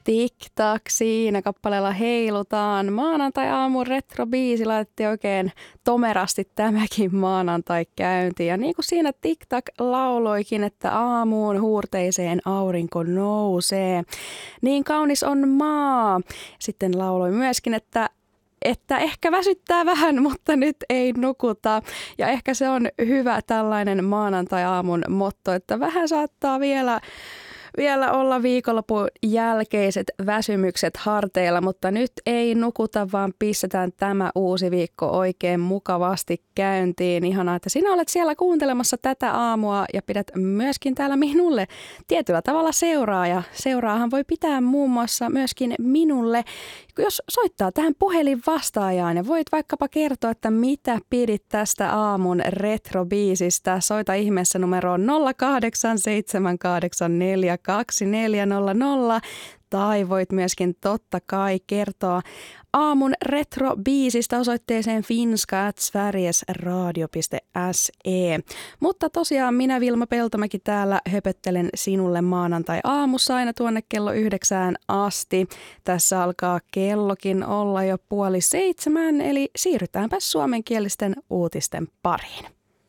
Tik-tak, siinä kappaleella heilutaan. Maanantai-aamun retrobiisi laitettiin oikein tomerasti tämäkin maanantai käyntiin. Ja niin kuin siinä Tik-tak lauloikin, että aamuun huurteiseen aurinko nousee. Niin kaunis on maa. Sitten lauloi myöskin, että ehkä väsyttää vähän, mutta nyt ei nukuta. Ja ehkä se on hyvä tällainen maanantai-aamun motto, että vähän saattaa vielä olla viikonlopun jälkeiset väsymykset harteilla, mutta nyt ei nukuta, vaan pistetään tämä uusi viikko oikein mukavasti käyntiin. Ihanaa, että sinä olet siellä kuuntelemassa tätä aamua ja pidät myöskin täällä minulle tietyllä tavalla seuraa. Ja seuraahan voi pitää muun muassa myöskin minulle, jos soittaa tähän puhelinvastaajaan ja voit vaikkapa kertoa, että mitä pidit tästä aamun retrobiisistä. Soita ihmeessä numeroon 0878442400 tai voit myöskin totta kai kertoa aamun retrobiisistä osoitteeseen finska@sverigesradio.se. Mutta tosiaan minä Vilma Peltomäki täällä höpöttelen sinulle maanantai-aamussa aina tuonne kello 9 asti. Tässä alkaa kellokin olla jo 6:30, eli siirrytäänpä suomenkielisten uutisten pariin.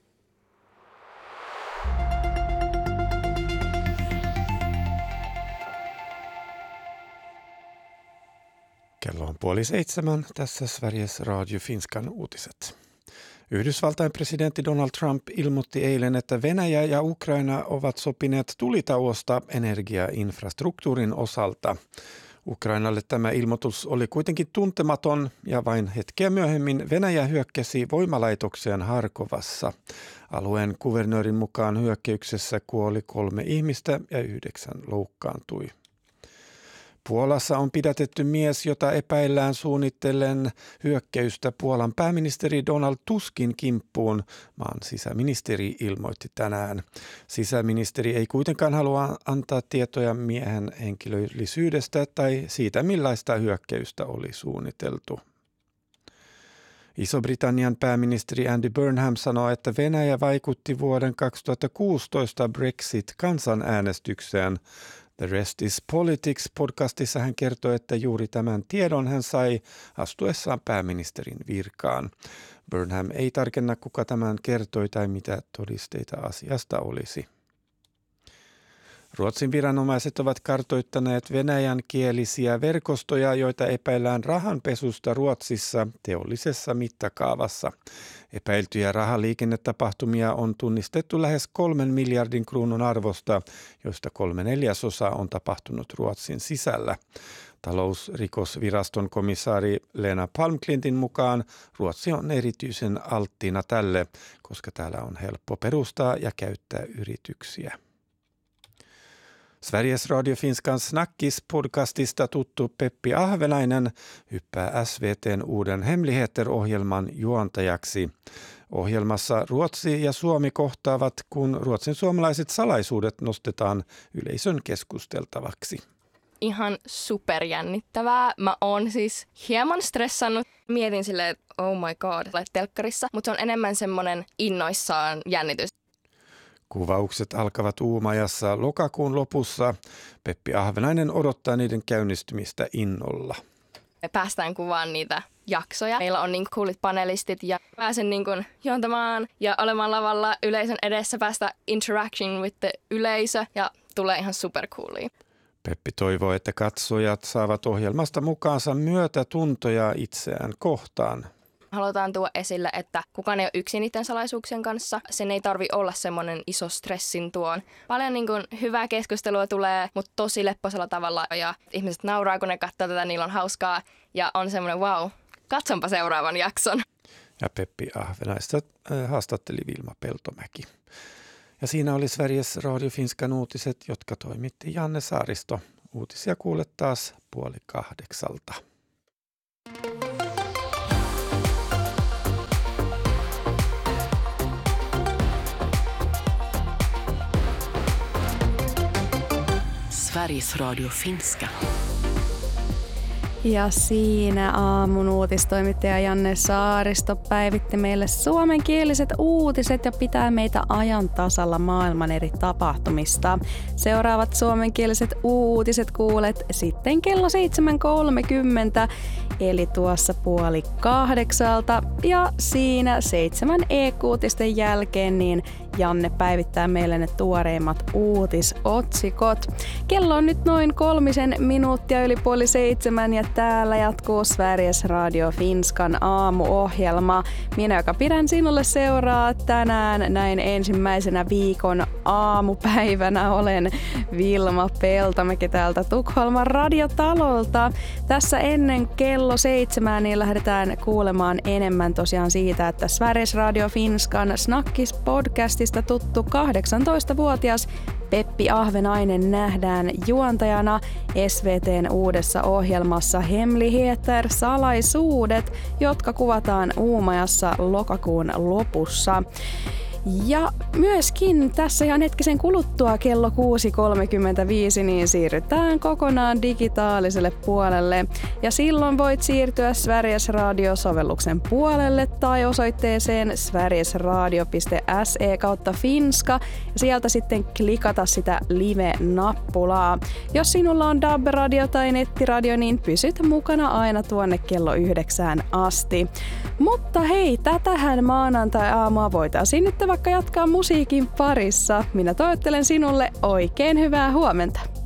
Kello on 6:30. Tässä Sveriges Radio Finskan uutiset. Yhdysvaltain presidentti Donald Trump ilmoitti eilen, että Venäjä ja Ukraina ovat sopineet tulitauosta energiainfrastruktuurin osalta. Ukrainalle tämä ilmoitus oli kuitenkin tuntematon ja vain hetkeä myöhemmin Venäjä hyökkäsi voimalaitokseen Harkovassa. Alueen kuvernöörin mukaan hyökkäyksessä kuoli 3 ihmistä ja 9 loukkaantui. Puolassa on pidätetty mies, jota epäillään suunnitellen hyökkäystä Puolan pääministeri Donald Tuskin kimppuun, maan sisäministeri ilmoitti tänään. Sisäministeri ei kuitenkaan halua antaa tietoja miehen henkilöllisyydestä tai siitä, millaista hyökkäystä oli suunniteltu. Iso-Britannian pääministeri Andy Burnham sanoi, että Venäjä vaikutti vuoden 2016 Brexit-kansanäänestykseen. The Rest is Politics -podcastissa hän kertoi, että juuri tämän tiedon hän sai astuessaan pääministerin virkaan. Burnham ei tarkenna, kuka tämän kertoi tai mitä todisteita asiasta olisi. Ruotsin viranomaiset ovat kartoittaneet venäjänkielisiä verkostoja, joita epäillään rahanpesusta Ruotsissa teollisessa mittakaavassa. Epäiltyjä rahaliikennetapahtumia on tunnistettu lähes 3 miljardin kruunun arvosta, joista 3/4 on tapahtunut Ruotsin sisällä. Talousrikosviraston komissaari Lena Palmklintin mukaan Ruotsi on erityisen alttiina tälle, koska täällä on helppo perustaa ja käyttää yrityksiä. Sveriges Radio Finskan Snackis-podcastista tuttu Peppi Ahvenainen hyppää SVT:n uuden Hemligheter-ohjelman juontajaksi. Ohjelmassa Ruotsi ja Suomi kohtaavat, kun ruotsin suomalaiset salaisuudet nostetaan yleisön keskusteltavaksi. Ihan superjännittävää. Mä oon siis hieman stressannut. Mietin silleen, että oh my god, telkkarissa, mutta se on enemmän semmoinen innoissaan jännitys. Kuvaukset alkavat Uumajassa lokakuun lopussa. Peppi Ahvenainen odottaa niiden käynnistymistä innolla. Me päästään kuvaan niitä jaksoja. Meillä on niin coolit panelistit ja pääsen niin kuin juontamaan ja olemaan lavalla yleisön edessä, päästä interaction with the yleisö ja tulee ihan supercoolia. Peppi toivoo, että katsojat saavat ohjelmasta mukaansa myötätuntoja itseään kohtaan. Halutaan tuoda esille, että kukaan ei ole yksin niiden salaisuuksien kanssa. Sen ei tarvi olla semmoinen iso stressin tuon. Paljon niin kuin hyvää keskustelua tulee, mutta tosi lepposella tavalla. Ja ihmiset nauraa, kun ne katsoo tätä, niillä on hauskaa. Ja on semmoinen wow, katsonpa seuraavan jakson. Ja Peppi Ahvenaista haastatteli Vilma Peltomäki. Ja siinä oli Sveriges Radio Finskan uutiset, jotka toimitti Janne Saaristo. Uutisia kuulet taas 7:30. Sveriges Radio Finska. Ja siinä aamun uutistoimittaja Janne Saaristo päivitti meille suomenkieliset uutiset ja pitää meitä ajan tasalla maailman eri tapahtumista. Seuraavat suomenkieliset uutiset kuulet sitten kello 7.30, eli tuossa 7:30. Ja siinä 7 EQ-uutisten jälkeen niin Janne päivittää meille ne tuoreimmat uutisotsikot. Kello on nyt noin 3 minuuttia yli 6:30 ja täällä jatkuu Sveriges Radio Finskan aamuohjelma. Minä, joka pidän sinulle seuraa tänään näin ensimmäisenä viikon aamupäivänä, olen Vilma Peltomäki täältä Tukholman radiotalolta. Tässä ennen kello 7 niin lähdetään kuulemaan enemmän tosiaan siitä, että Sveriges Radio Finskan Snakkis-podcastista tuttu 18-vuotias Peppi Ahvenainen nähdään juontajana SVT:n uudessa ohjelmassa Hemligheter, salaisuudet, jotka kuvataan Uumajassa lokakuun lopussa. Ja myöskin tässä ihan hetkisen kuluttua kello 6.35 niin siirrytään kokonaan digitaaliselle puolelle. Ja silloin voit siirtyä Sveriges Radio-sovelluksen puolelle tai osoitteeseen sverigesradio.se/finska ja sieltä sitten klikata sitä live-nappulaa. Jos sinulla on DAB-radio tai nettiradio, niin pysyt mukana aina tuonne kello 9 asti. Mutta hei, tätähän maanantai-aamua voitaisiin nyt vaikka jatkaa musiikin parissa. Minä toivottelen sinulle oikein hyvää huomenta.